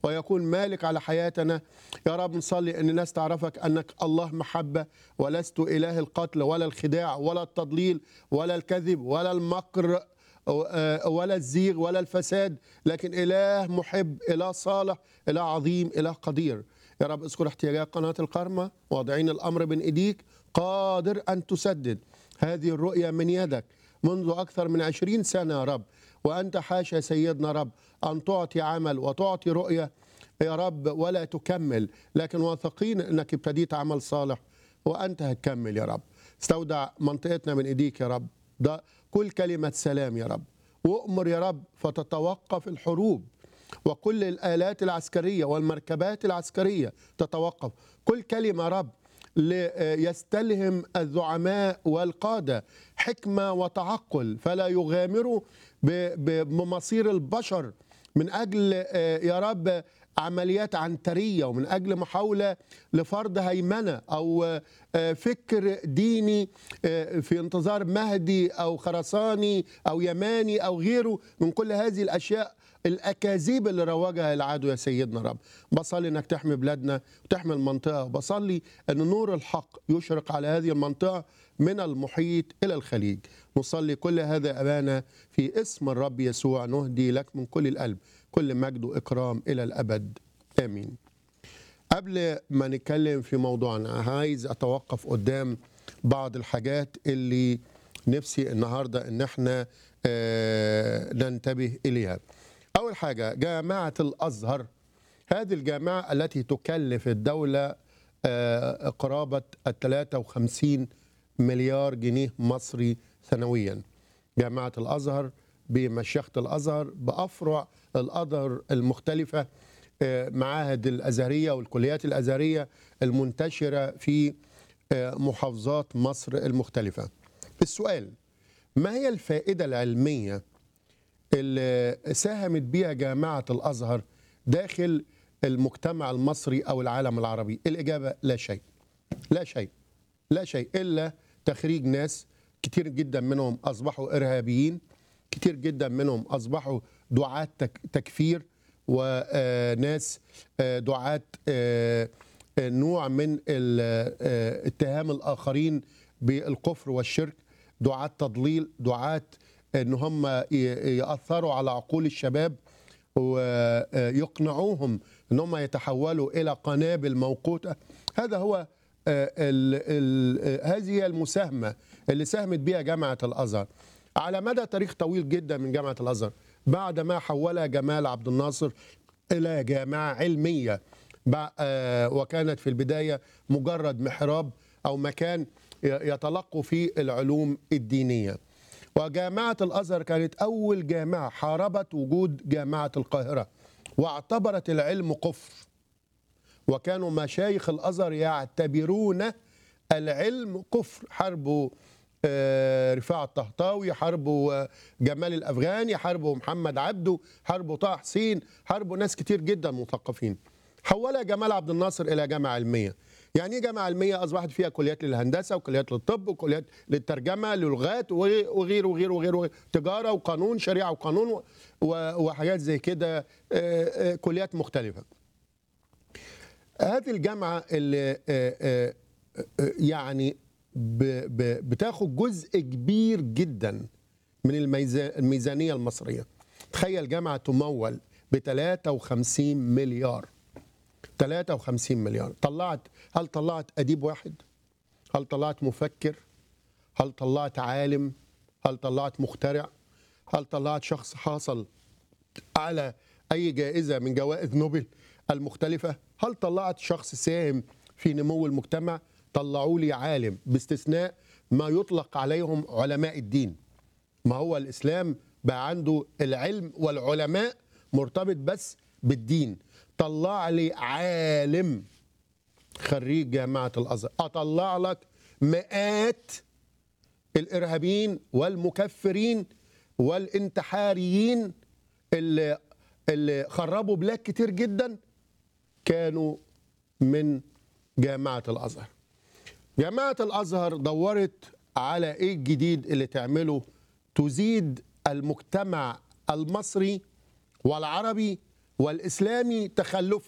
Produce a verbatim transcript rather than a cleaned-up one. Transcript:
ويكون مالك على حياتنا. يا رب نصلي أن الناس تعرفك أنك الله محبة، ولست إله القتل ولا الخداع ولا التضليل ولا الكذب ولا المكر ولا الزيغ ولا الفساد، لكن إله محب، إله صالح، إله عظيم، إله قدير. يا رب اذكر احتياجات قناة الكرمة، واضعين الأمر بين إيديك، قادر أن تسدد هذه الرؤية من يدك منذ أكثر من عشرين سنة يا رب، وأنت حاشا سيدنا رب أن تعطي عمل وتعطي رؤية يا رب ولا تكمل، لكن واثقين أنك ابتديت عمل صالح وأنت هتكمل يا رب. استودع منطقتنا من إيديك يا رب، ده كل كلمة سلام يا رب، وأمر يا رب فتتوقف الحروب، وكل الآلات العسكرية والمركبات العسكرية تتوقف، كل كلمة يا رب يستلهم الزعماء والقادة حكمة وتعقل، فلا يغامروا بمصير البشر من أجل يا رب عمليات عنترية، ومن أجل محاولة لفرض هيمنة أو فكر ديني في انتظار مهدي أو خرساني أو يماني أو غيره من كل هذه الأشياء الأكاذيب اللي روجها العدو يا سيدنا رب. بصلي أنك تحمي بلادنا وتحمي المنطقة، وبصلي أن نور الحق يشرق على هذه المنطقة من المحيط إلى الخليج. نصلي كل هذا أبانا في اسم الرب يسوع، نهدي لك من كل القلب كل مجد وإكرام إلى الأبد، آمين. قبل ما نتكلم في موضوعنا عايز أتوقف قدام بعض الحاجات اللي نفسي النهاردة إن احنا آه ننتبه إليها. أول حاجة جامعة الأزهر، هذه الجامعة التي تكلف الدولة آه قرابة الثلاثة وخمسين مليار جنيه مصري سنويا. جامعة الأزهر بمشيخة الأزهر بأفرع الأزهر المختلفة، معاهد الأزهرية والكليات الأزهرية المنتشرة في محافظات مصر المختلفة. السؤال: ما هي الفائدة العلمية اللي ساهمت بها جامعة الأزهر داخل المجتمع المصري أو العالم العربي؟ الإجابة: لا شيء، لا شيء، لا شيء إلا تخريج ناس كتير جدا منهم أصبحوا إرهابيين، كتير جدا منهم أصبحوا دعاة تكفير، وناس دعاة نوع من اتهام الآخرين بالكفر والشرك، دعاة تضليل، دعاة ان هم يأثروا على عقول الشباب ويقنعوهم ان هم يتحولوا إلى قنابل موقوتة. هذا هو ال ال هذه هي المساهمة اللي ساهمت بها جامعة الأزهر على مدى تاريخ طويل جدا من جامعة الأزهر، بعد ما حولها جمال عبد الناصر إلى جامعة علمية، وكانت في البداية مجرد محراب أو مكان يتلقوا فيه العلوم الدينية. وجامعة الأزهر كانت أول جامعة حاربت وجود جامعة القاهرة واعتبرت العلم كفر، وكانوا مشايخ الأزهر يعتبرون العلم كفر. حاربوا رفاعة الطهطاوي، حاربوا جمال الأفغاني، حاربوا محمد عبده، حاربوا طه حسين، حاربوا ناس كتير جدا مثقفين. حولها جمال عبد الناصر إلى جامعة علمية. يعني ايه جامعة علمية؟ أصبحت فيها كليات للهندسة وكليات للطب وكليات للترجمة للغات وغير وغير وغير وغير تجارة وقانون، شريعة وقانون وحاجات زي كده، كليات مختلفة. هذه الجامعة اللي يعني بتاخد جزء كبير جدا من الميزانية المصرية. تخيل جامعة تمول ب ثلاثة وخمسين مليار، ثلاثة وخمسين مليار. طلعت هل طلعت أديب واحد؟ هل طلعت مفكر؟ هل طلعت عالم؟ هل طلعت مخترع؟ هل طلعت شخص حاصل على أي جائزة من جوائز نوبل المختلفة؟ هل طلعت شخص ساهم في نمو المجتمع؟ طلعوا لي عالم، باستثناء ما يطلق عليهم علماء الدين. ما هو الإسلام بقى عنده العلم والعلماء مرتبط بس بالدين. طلع لي عالم خريج جامعة الأزهر، أطلع لك مئات الإرهابيين والمكفرين والانتحاريين اللي, اللي خربوا بلاد كتير جدا كانوا من جامعة الأزهر. جامعة الأزهر دورت على إيه الجديد اللي تعمله تزيد المجتمع المصري والعربي والإسلامي تخلفا.